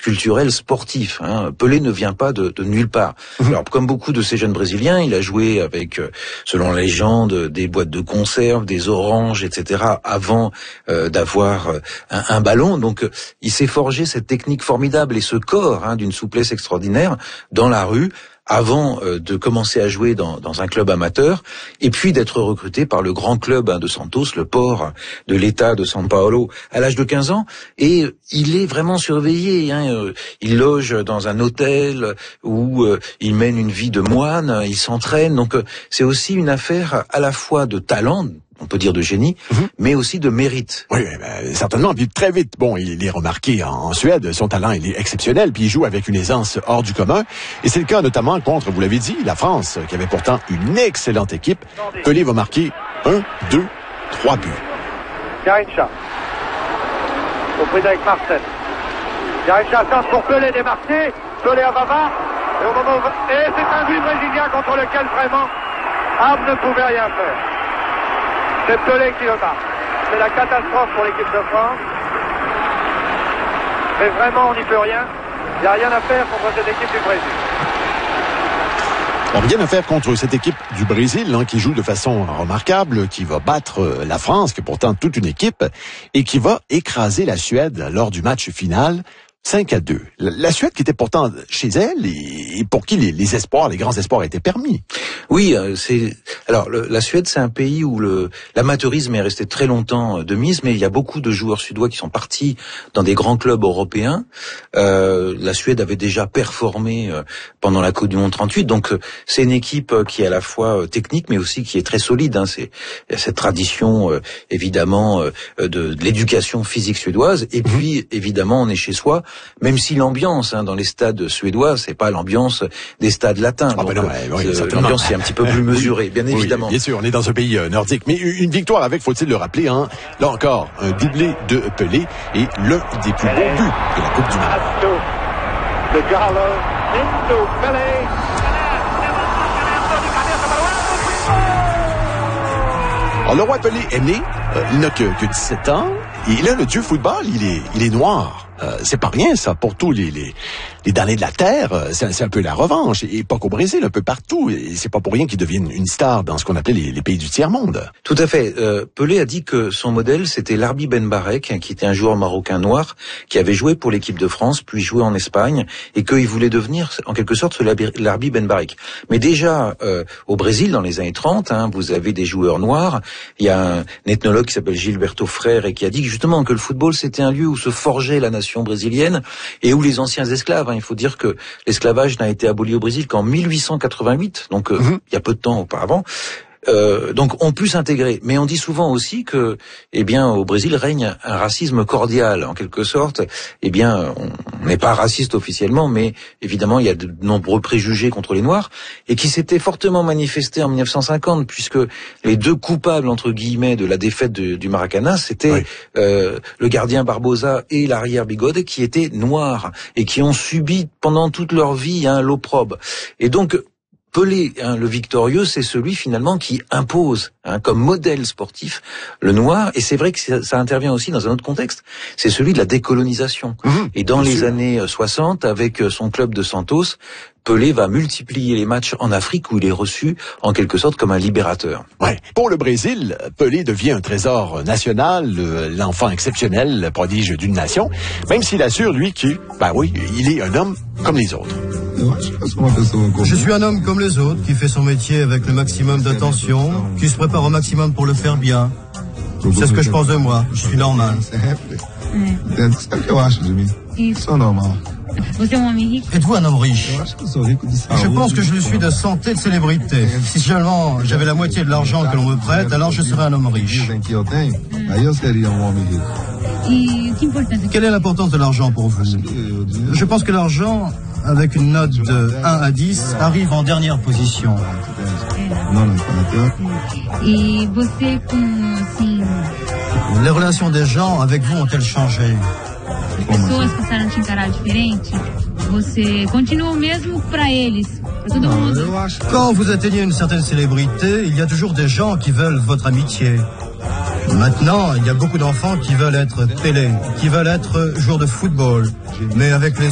culturel sportif. Pelé ne vient pas de nulle part. Alors, comme beaucoup de ces jeunes Brésiliens, il a joué avec, selon la légende, des boîtes de conserve, des oranges, etc., avant d'avoir un ballon. Donc, il s'est forgé cette technique formidable et ce corps d'une souplesse extraordinaire dans la rue, avant de commencer à jouer dans un club amateur, et puis d'être recruté par le grand club de Santos, le port de l'État de São Paulo, à l'âge de 15 ans, et il est vraiment surveillé. Il loge dans un hôtel où il mène une vie de moine, il s'entraîne, donc c'est aussi une affaire à la fois de talent, on peut dire de génie, mais aussi de mérite. Oui, certainement. Puis très vite, il est remarqué en Suède. Son talent, il est exceptionnel. Puis il joue avec une aisance hors du commun. Et c'est le cas notamment contre, vous l'avez dit, la France, qui avait pourtant une excellente équipe. Pelé va marquer 1, 2, 3 buts. Garrincha, compris avec Marcel. Garrincha centre pour Pelé démarqué. Pelé à Bavard. Et c'est un but brésilien contre lequel vraiment Ham ne pouvait rien faire. C'est Pelé qui le marque. C'est la catastrophe pour l'équipe de France. Mais vraiment, on n'y peut rien. Il n'y a rien à faire contre cette équipe du Brésil. Rien à faire contre cette équipe du Brésil, qui joue de façon remarquable, qui va battre la France, qui est pourtant toute une équipe, et qui va écraser la Suède lors du match final. 5-2. La Suède qui était pourtant chez elle et pour qui les grands espoirs étaient permis. Oui, la Suède, c'est un pays où l'amateurisme est resté très longtemps de mise, mais il y a beaucoup de joueurs suédois qui sont partis dans des grands clubs européens. La Suède avait déjà performé pendant la Coupe du Monde 38, donc c'est une équipe qui est à la fois technique, mais aussi qui est très solide. Il y a cette tradition, évidemment, de l'éducation physique suédoise, et puis, évidemment, on est chez soi. Même si l'ambiance dans les stades suédois, c'est pas l'ambiance des stades latins. L'ambiance est un petit peu plus mesurée, bien évidemment. Oui, bien sûr, on est dans un pays nordique. Mais une victoire avec, faut-il le rappeler, là encore, un doublé de Pelé et l'un des plus beaux buts de la Coupe du Monde. Alors, le roi Pelé est né, il n'a que 17 ans, et là, le dieu football, il est noir. C'est pas rien, ça, pour tous les damnés de la terre. C'est un peu la revanche. Et pas qu'au Brésil, un peu partout. Et c'est pas pour rien qu'il devienne une star dans ce qu'on appelait les pays du tiers-monde. Tout à fait. Pelé a dit que son modèle, c'était Larbi Ben Barek, qui était un joueur marocain noir, qui avait joué pour l'équipe de France, puis joué en Espagne, et qu'il voulait devenir, en quelque sorte, ce Larbi Ben Barek. Mais déjà, au Brésil, dans les années 30, vous avez des joueurs noirs. Il y a un ethnologue qui s'appelle Gilberto Freire, et qui a dit justement que le football, c'était un lieu où se forgeait la nation brésilienne et où les anciens esclaves, il faut dire que l'esclavage n'a été aboli au Brésil qu'en 1888, donc il y a peu de temps auparavant. Donc on peut s'intégrer, mais on dit souvent aussi que, au Brésil règne un racisme cordial, en quelque sorte. On n'est pas raciste officiellement, mais évidemment il y a de nombreux préjugés contre les Noirs, et qui s'étaient fortement manifestés en 1950, puisque les deux coupables entre guillemets de la défaite du Maracanã, c'était le gardien Barbosa et l'arrière Bigode, qui étaient noirs et qui ont subi pendant toute leur vie l'opprobre. Et donc Pelé, le victorieux, c'est celui finalement qui impose comme modèle sportif le noir, et c'est vrai que ça intervient aussi dans un autre contexte, c'est celui de la décolonisation. Et dans les années 60, avec son club de Santos, Pelé va multiplier les matchs en Afrique où il est reçu en quelque sorte comme un libérateur. Ouais. Pour le Brésil, Pelé devient un trésor national, l'enfant exceptionnel, le prodige d'une nation, même s'il assure, lui, qu'il est un homme comme les autres. Je suis un homme comme les autres, qui fait son métier avec le maximum d'attention, qui se prépare au maximum pour le faire bien. C'est ce que je pense de moi, je suis normal. Êtes-vous un homme riche? Je pense que je le suis de santé, de célébrité. Si seulement j'avais la moitié de l'argent que l'on me prête, alors je serais un homme riche. Quelle est l'importance de l'argent pour vous? Je pense que l'argent, avec une note de 1 à 10, arrive en dernière position. Les relations des gens avec vous ont-elles changé? Pessoas passaram a te encarar diferente, você continua o mesmo para eles, para todo mundo. Quand vous atteignez une certaine célébrité, il y a toujours des gens qui veulent votre amitié. Maintenant, il y a beaucoup d'enfants qui veulent être Pelé, qui veulent être joueurs de football, mais avec les